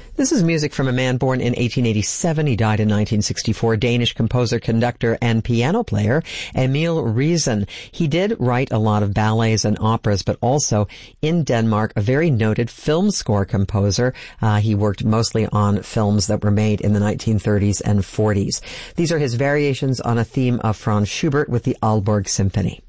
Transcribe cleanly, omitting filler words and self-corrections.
This is music from a man born in 1887. He died in 1964. Danish composer, conductor, and piano player, Emil Riisen. He did write a lot of ballets and operas, but also in Denmark, a very noted film score composer. He worked mostly on films that were made in the 1930s and 40s. These are his variations on a theme of Franz Schubert with the Aalborg Symphony.